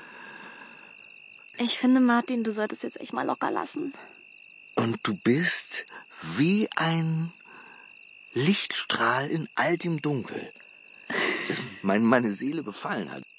[SPEAKER 4] Ich finde, Martin, du solltest jetzt echt mal locker lassen.
[SPEAKER 6] Und du bist wie ein Lichtstrahl in all dem Dunkel, das mein, meine Seele befallen hat.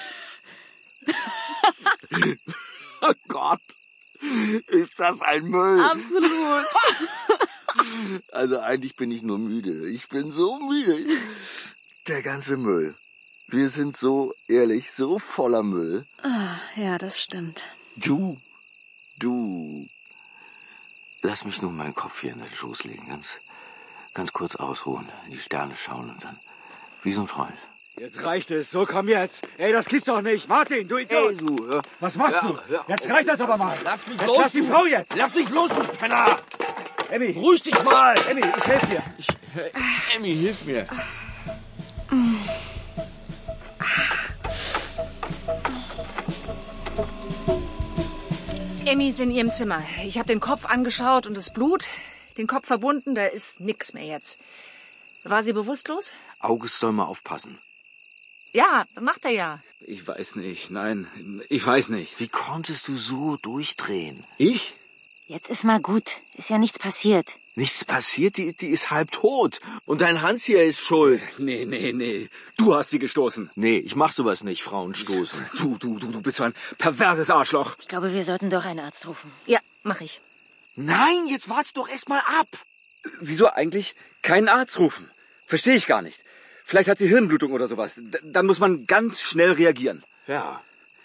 [SPEAKER 6] Oh Gott, ist das ein Müll?
[SPEAKER 4] Absolut.
[SPEAKER 6] Also eigentlich bin ich nur müde. Ich bin so müde. Der ganze Müll. Wir sind so ehrlich, so voller Müll.
[SPEAKER 4] Ah, ja, das stimmt.
[SPEAKER 6] Du, du. Lass mich nur meinen Kopf hier in den Schoß legen. Ganz, ganz kurz ausruhen, in die Sterne schauen und dann wie so ein Freund.
[SPEAKER 7] Jetzt reicht es. So, komm jetzt. Ey, das gibt's doch nicht. Martin, du Idiot.
[SPEAKER 6] Ey, du, hör.
[SPEAKER 7] Was machst
[SPEAKER 6] Ja,
[SPEAKER 7] du?
[SPEAKER 6] hör
[SPEAKER 7] Jetzt
[SPEAKER 6] auf.
[SPEAKER 7] reicht das aber mal.
[SPEAKER 6] Lass mich
[SPEAKER 7] jetzt
[SPEAKER 6] los,
[SPEAKER 7] lass die
[SPEAKER 6] du.
[SPEAKER 7] Frau jetzt.
[SPEAKER 6] Lass mich los, du Penner!
[SPEAKER 7] Emmy.
[SPEAKER 6] Ruhig dich mal!
[SPEAKER 7] Emmy, ich helfe dir.
[SPEAKER 6] Ich, Emmy, hilf mir.
[SPEAKER 2] Emmy ist in ihrem Zimmer. Ich habe den Kopf angeschaut und das Blut, den Kopf verbunden, da ist nix mehr jetzt. War sie bewusstlos?
[SPEAKER 6] August soll mal aufpassen.
[SPEAKER 2] Ja, macht er ja.
[SPEAKER 7] Ich weiß nicht. Nein, ich weiß nicht.
[SPEAKER 6] Wie konntest du so durchdrehen?
[SPEAKER 7] Ich?
[SPEAKER 3] Jetzt ist mal gut. Ist ja nichts passiert.
[SPEAKER 6] Nichts passiert, die, die ist halb tot. Und dein Hans hier ist schuld.
[SPEAKER 7] Nee, nee, nee. Du hast sie gestoßen.
[SPEAKER 6] Nee, ich mach sowas nicht, Frauen stoßen.
[SPEAKER 7] Du, du, du, du bist so ein perverses Arschloch.
[SPEAKER 3] Ich glaube, wir sollten doch einen Arzt rufen.
[SPEAKER 2] Ja, mach ich.
[SPEAKER 6] Nein, jetzt wart's doch erst mal ab.
[SPEAKER 7] Wieso eigentlich keinen Arzt rufen? Verstehe ich gar nicht. Vielleicht hat sie Hirnblutung oder sowas. D- dann muss man ganz schnell reagieren.
[SPEAKER 6] Ja.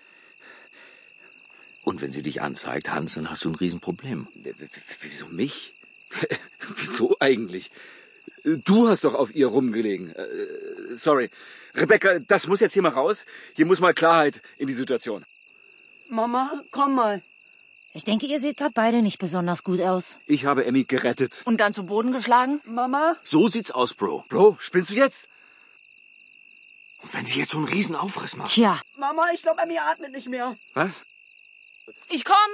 [SPEAKER 6] Und wenn sie dich anzeigt, Hans, dann hast du ein Riesenproblem.
[SPEAKER 7] W- w- Wieso mich? Wieso eigentlich? Du hast doch auf ihr rumgelegen. Äh, sorry. Rebecca, das muss jetzt hier mal raus. Hier muss mal Klarheit in die Situation.
[SPEAKER 8] Mama, komm mal.
[SPEAKER 3] Ich denke, ihr seht gerade beide nicht besonders gut aus.
[SPEAKER 7] Ich habe Emmy gerettet.
[SPEAKER 2] Und dann zu Boden geschlagen?
[SPEAKER 8] Mama?
[SPEAKER 6] So sieht's aus, Bro.
[SPEAKER 7] Bro, spinnst du jetzt?
[SPEAKER 6] Und wenn sie jetzt so einen Riesenaufriss macht.
[SPEAKER 3] Tja,
[SPEAKER 8] Mama, ich glaube, Emmy atmet nicht mehr.
[SPEAKER 7] Was?
[SPEAKER 2] Ich komm!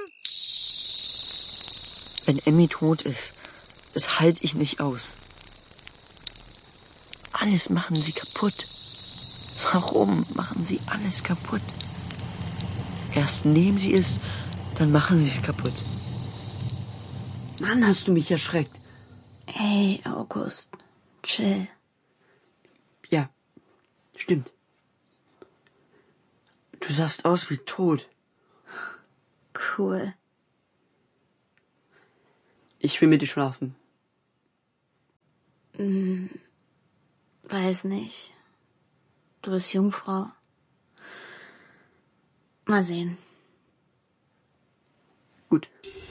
[SPEAKER 8] Wenn Emmy tot ist, das halte ich nicht aus. Alles machen sie kaputt. Warum machen sie alles kaputt? Erst nehmen sie es, dann machen sie es kaputt. Mann, hast du mich erschreckt.
[SPEAKER 4] Hey, August. Chill.
[SPEAKER 8] Ja, Stimmt. Du sahst aus wie tot.
[SPEAKER 4] Cool.
[SPEAKER 8] Ich will mit dir schlafen.
[SPEAKER 4] Hm, weiß nicht. Du bist Jungfrau. Mal sehen.
[SPEAKER 8] Gut.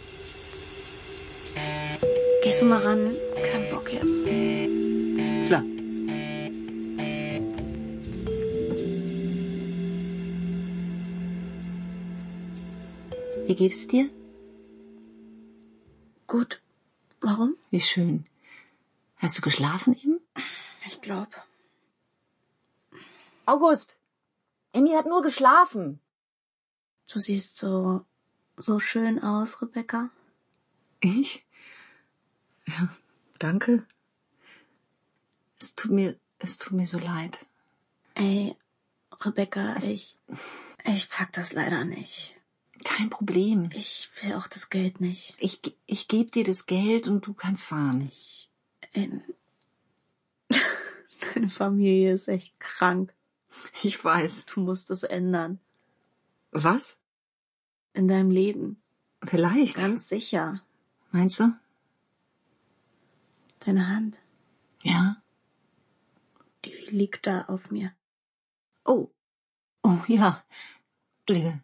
[SPEAKER 4] Gehst du mal ran? Kein Bock jetzt.
[SPEAKER 8] Klar.
[SPEAKER 1] Wie geht es dir?
[SPEAKER 4] Gut. Warum?
[SPEAKER 1] Wie schön. Hast du geschlafen eben?
[SPEAKER 4] Ich glaub.
[SPEAKER 2] August, Emmy hat nur geschlafen.
[SPEAKER 4] Du siehst so, so schön aus, Rebecca.
[SPEAKER 1] Ich? Ja, danke. Es tut mir, es tut mir so leid.
[SPEAKER 4] Ey, Rebecca,
[SPEAKER 1] Es-
[SPEAKER 4] ich, ich pack das leider nicht.
[SPEAKER 1] Kein Problem.
[SPEAKER 4] Ich will auch das Geld nicht.
[SPEAKER 1] Ich, ich gebe dir das Geld und du kannst fahren.
[SPEAKER 4] Ich, ähm, deine Familie ist echt krank.
[SPEAKER 1] Ich weiß.
[SPEAKER 4] Du musst es ändern.
[SPEAKER 1] Was?
[SPEAKER 4] In deinem Leben.
[SPEAKER 1] Vielleicht.
[SPEAKER 4] Ganz sicher.
[SPEAKER 1] Meinst du?
[SPEAKER 4] Deine Hand,
[SPEAKER 1] Ja.
[SPEAKER 4] die liegt da auf mir.
[SPEAKER 1] Oh. Oh, ja. Entschuldige.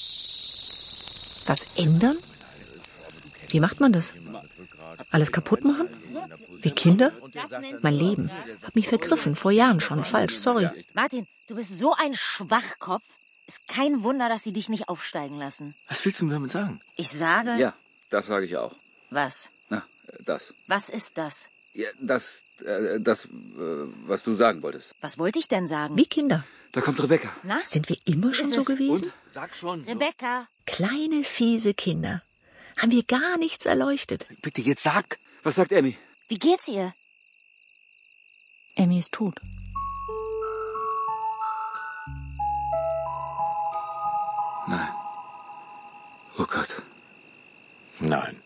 [SPEAKER 1] Was ändern? Wie macht man das? Alles kaputt machen? Wie Kinder? Mein Leben. Hab mich vergriffen, vor Jahren schon. Falsch, sorry.
[SPEAKER 3] Martin, du bist so ein Schwachkopf. Ist kein Wunder, dass sie dich nicht aufsteigen lassen.
[SPEAKER 6] Was willst du mir damit sagen?
[SPEAKER 3] Ich sage...
[SPEAKER 7] Ja, das sage ich auch.
[SPEAKER 3] Was?
[SPEAKER 7] Na, äh, das.
[SPEAKER 3] Was ist das?
[SPEAKER 7] Ja, das, äh, das, äh, was du sagen wolltest.
[SPEAKER 3] Was wollte ich denn sagen?
[SPEAKER 1] Wie Kinder.
[SPEAKER 7] Da kommt Rebecca.
[SPEAKER 3] Na?
[SPEAKER 1] Sind wir immer schon
[SPEAKER 3] Ist
[SPEAKER 1] so
[SPEAKER 3] es-
[SPEAKER 1] gewesen?
[SPEAKER 6] Sag schon.
[SPEAKER 3] Rebecca.
[SPEAKER 1] Kleine, fiese Kinder. Haben wir gar nichts erleuchtet.
[SPEAKER 6] Bitte, jetzt sag.
[SPEAKER 7] Was sagt Emmy?
[SPEAKER 3] Wie geht's ihr?
[SPEAKER 1] Emmy ist tot.
[SPEAKER 7] Nein. Oh Gott.
[SPEAKER 6] Nein.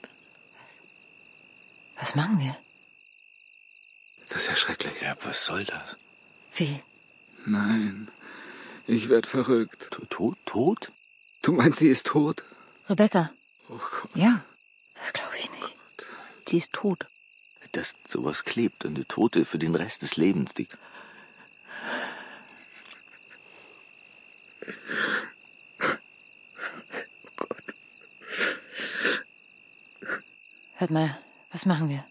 [SPEAKER 3] Was machen wir?
[SPEAKER 7] Das ist ja schrecklich.
[SPEAKER 6] Ja, was soll das?
[SPEAKER 3] Wie?
[SPEAKER 7] Nein. Ich werd verrückt.
[SPEAKER 6] Tot? Tot? Tot?
[SPEAKER 7] Du meinst, sie ist tot?
[SPEAKER 3] Rebecca.
[SPEAKER 7] Oh Gott.
[SPEAKER 1] Ja,
[SPEAKER 3] Das glaube ich nicht.
[SPEAKER 1] sie ist tot.
[SPEAKER 6] Dass sowas klebt und eine Tote für den Rest des Lebens. Die
[SPEAKER 3] Hört mal, was machen wir?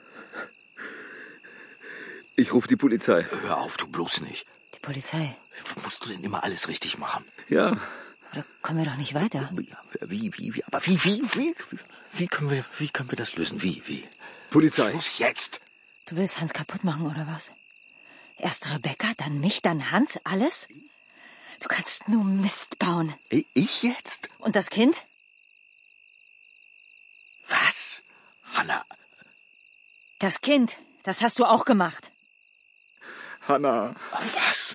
[SPEAKER 7] Ich rufe die Polizei.
[SPEAKER 6] Hör auf, du bloß nicht.
[SPEAKER 3] Die Polizei.
[SPEAKER 6] Musst du denn immer alles richtig machen?
[SPEAKER 7] Ja.
[SPEAKER 3] Oder kommen wir doch nicht weiter?
[SPEAKER 6] Ja, Wie, wie, wie, aber wie, wie, wie, wie können wir, wie können wir das lösen? Wie, wie?
[SPEAKER 7] Polizei.
[SPEAKER 6] Los jetzt!
[SPEAKER 3] Du willst Hans kaputt machen, oder was? Erst Rebecca, dann mich, dann Hans, alles? Du kannst nur Mist bauen.
[SPEAKER 6] I- Ich jetzt?
[SPEAKER 3] Und das Kind?
[SPEAKER 6] Was? Hanna,
[SPEAKER 3] Das Kind, das hast du auch gemacht.
[SPEAKER 7] Hanna.
[SPEAKER 6] was?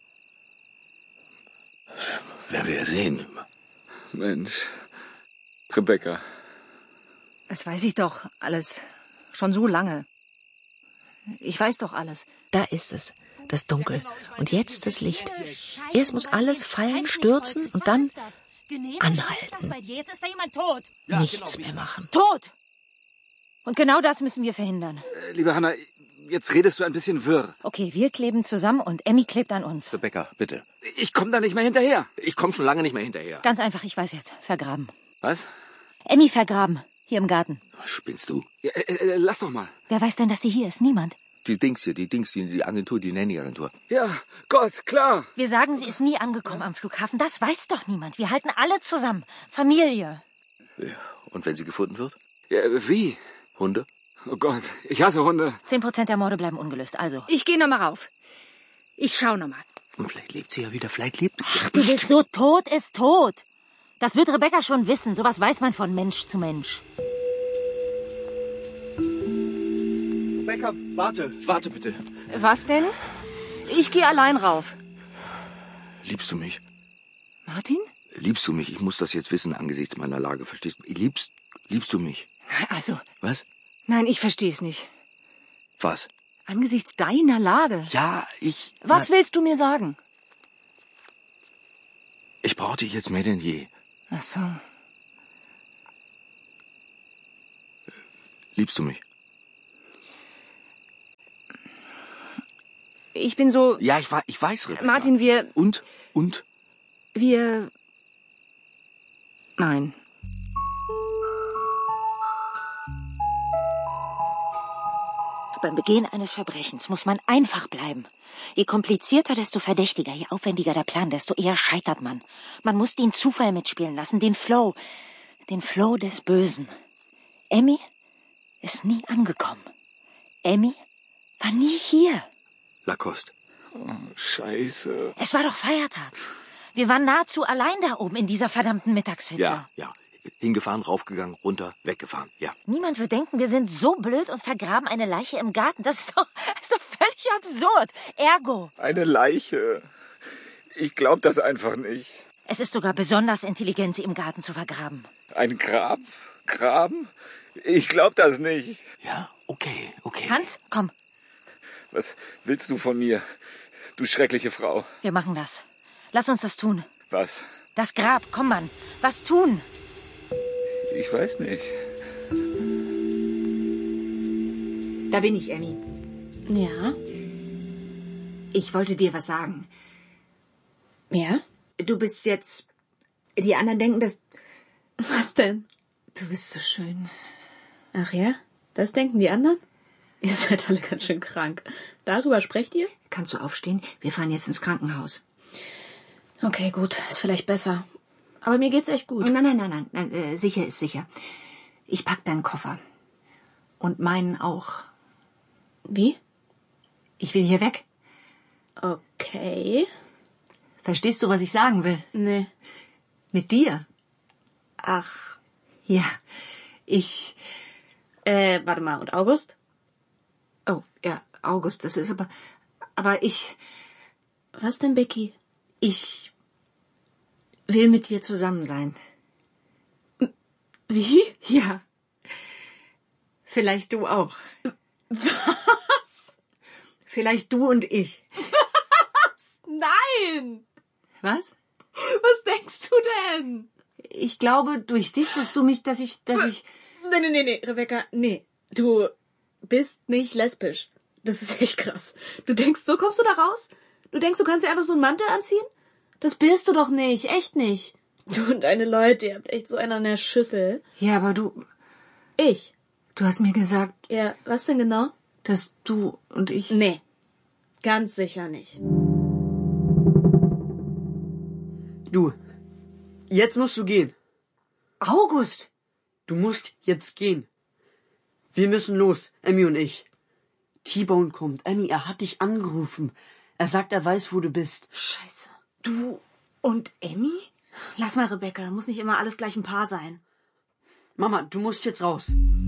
[SPEAKER 6] Werden wir ja sehen.
[SPEAKER 7] Mensch. Rebecca.
[SPEAKER 1] Das weiß ich doch alles. Schon so lange. Ich weiß doch alles. Da ist es. Das Dunkel. Und jetzt das Licht. Erst muss alles fallen, stürzen und dann anhalten.
[SPEAKER 3] Jetzt ist da jemand tot.
[SPEAKER 1] Nichts mehr machen.
[SPEAKER 3] Tot! Und genau das müssen wir verhindern.
[SPEAKER 7] Äh, liebe Hanna, jetzt redest du ein bisschen wirr.
[SPEAKER 3] Okay, wir kleben zusammen und Emmy klebt an uns.
[SPEAKER 6] Rebecca, bitte.
[SPEAKER 7] Ich komme da nicht mehr hinterher.
[SPEAKER 6] Ich komme schon lange nicht mehr hinterher.
[SPEAKER 3] Ganz einfach, ich weiß jetzt. Vergraben.
[SPEAKER 7] Was?
[SPEAKER 3] Emmy vergraben. Hier im Garten.
[SPEAKER 6] Spinnst du?
[SPEAKER 7] Ja, äh, äh, lass doch mal.
[SPEAKER 3] Wer weiß denn, dass sie hier ist? Niemand.
[SPEAKER 6] Die Dings hier, die Dings, die, die Agentur, die Nanny-Agentur.
[SPEAKER 7] Ja, Gott, klar.
[SPEAKER 3] Wir sagen, sie ist nie angekommen am Flughafen. Das weiß doch niemand. Wir halten alle zusammen. Familie.
[SPEAKER 6] Ja. Und wenn sie gefunden wird?
[SPEAKER 7] Ja, wie?
[SPEAKER 6] Hunde?
[SPEAKER 7] Oh Gott, ich hasse Hunde.
[SPEAKER 3] Zehn Prozent der Morde bleiben ungelöst. Also.
[SPEAKER 1] Ich gehe noch mal rauf. Ich schau noch mal.
[SPEAKER 6] Und vielleicht lebt sie ja wieder, vielleicht lebt sie.
[SPEAKER 3] Ach, du bist so tot, ist tot. Das wird Rebecca schon wissen. Sowas weiß man von Mensch zu Mensch.
[SPEAKER 6] Rebecca, warte, warte bitte.
[SPEAKER 1] Was denn? Ich gehe allein rauf.
[SPEAKER 6] Liebst du mich?
[SPEAKER 1] Martin?
[SPEAKER 6] Liebst du mich? Ich muss das jetzt wissen angesichts meiner Lage, verstehst du? Liebst, liebst du mich?
[SPEAKER 1] Also,
[SPEAKER 6] Was?
[SPEAKER 1] nein, ich verstehe es nicht.
[SPEAKER 6] Was?
[SPEAKER 1] Angesichts deiner Lage.
[SPEAKER 6] Ja, ich...
[SPEAKER 1] Was willst du mir sagen?
[SPEAKER 6] Ich brauche dich jetzt mehr denn je.
[SPEAKER 1] Ach so.
[SPEAKER 6] Liebst du mich?
[SPEAKER 1] Ich bin so...
[SPEAKER 6] Ja, ich, ich weiß, Rebecca.
[SPEAKER 1] Martin, wir...
[SPEAKER 6] Und? Und?
[SPEAKER 1] Wir... Nein.
[SPEAKER 3] Beim Begehen eines Verbrechens muss man einfach bleiben. Je komplizierter, desto verdächtiger, je aufwendiger der Plan, desto eher scheitert man. Man muss den Zufall mitspielen lassen, den Flow. Den Flow des Bösen. Emmy ist nie angekommen. Emmy war nie hier.
[SPEAKER 6] Lacoste.
[SPEAKER 7] Oh, Scheiße.
[SPEAKER 3] Es war doch Feiertag. Wir waren nahezu allein da oben in dieser verdammten Mittagshitze.
[SPEAKER 6] Ja, ja. Hingefahren, raufgegangen, runter, weggefahren, ja.
[SPEAKER 3] Niemand wird denken, wir sind so blöd und vergraben eine Leiche im Garten. Das ist doch, das ist doch völlig absurd. Ergo.
[SPEAKER 7] Eine Leiche. Ich glaub das einfach nicht.
[SPEAKER 3] Es ist sogar besonders intelligent, sie im Garten zu vergraben.
[SPEAKER 7] Ein Grab? Graben? Ich glaub das nicht.
[SPEAKER 6] Ja, okay, okay.
[SPEAKER 3] Hans, komm.
[SPEAKER 7] Was willst du von mir, du schreckliche Frau?
[SPEAKER 3] Wir machen das. Lass uns das tun.
[SPEAKER 7] Was?
[SPEAKER 3] Das Grab, komm, Mann. Was tun?
[SPEAKER 7] Ich weiß nicht.
[SPEAKER 2] Da bin ich, Emmy.
[SPEAKER 4] Ja?
[SPEAKER 2] Ich wollte dir was sagen.
[SPEAKER 4] Ja?
[SPEAKER 2] Du bist jetzt... Die anderen denken, dass...
[SPEAKER 4] Was denn?
[SPEAKER 2] Du bist so schön.
[SPEAKER 4] Ach ja? Das denken die anderen? Ihr seid alle ganz schön krank. Darüber sprecht ihr?
[SPEAKER 2] Kannst du aufstehen? Wir fahren jetzt ins Krankenhaus.
[SPEAKER 4] Okay, gut. Ist vielleicht besser. Aber mir geht's echt gut.
[SPEAKER 2] Nein, nein, nein, nein. nein äh, sicher ist sicher. Ich pack deinen Koffer. Und meinen auch.
[SPEAKER 4] Wie?
[SPEAKER 2] Ich will hier weg.
[SPEAKER 4] Okay.
[SPEAKER 2] Verstehst du, was ich sagen will?
[SPEAKER 4] Nee.
[SPEAKER 2] Mit dir.
[SPEAKER 4] Ach.
[SPEAKER 2] Ja. Ich...
[SPEAKER 4] Äh, warte mal. Und August?
[SPEAKER 2] Oh, ja, August, das ist aber... Aber ich...
[SPEAKER 4] Was denn, Becky?
[SPEAKER 2] Ich... will mit dir zusammen sein.
[SPEAKER 4] Wie?
[SPEAKER 2] Ja. Vielleicht du auch.
[SPEAKER 4] Was?
[SPEAKER 2] Vielleicht du und ich.
[SPEAKER 4] Was? Nein!
[SPEAKER 2] Was?
[SPEAKER 4] Was denkst du denn?
[SPEAKER 2] Ich glaube durch dich, dass du mich, dass ich, dass ich...
[SPEAKER 4] Nee, nee, nee, nee, Rebecca, nee. Du bist nicht lesbisch. Das ist echt krass. Du denkst, so kommst du da raus? Du denkst, du kannst dir einfach so einen Mantel anziehen? Das bist du doch nicht, echt nicht. Du und deine Leute, ihr habt echt so einen an der Schüssel.
[SPEAKER 2] Ja, aber du...
[SPEAKER 4] Ich?
[SPEAKER 2] Du hast mir gesagt...
[SPEAKER 4] Ja, was denn genau?
[SPEAKER 2] Dass du und ich...
[SPEAKER 4] Nee, ganz sicher nicht.
[SPEAKER 8] Du, jetzt musst du gehen.
[SPEAKER 2] August!
[SPEAKER 8] Du musst jetzt gehen. Wir müssen los, Emmy und ich. T-Bone kommt. Emmy, er hat dich angerufen. Er sagt, er weiß, wo du bist.
[SPEAKER 4] Scheiße.
[SPEAKER 2] Du und Emmy?
[SPEAKER 4] Lass mal, Rebecca. Muss nicht immer alles gleich ein Paar sein.
[SPEAKER 8] Mama, du musst jetzt raus.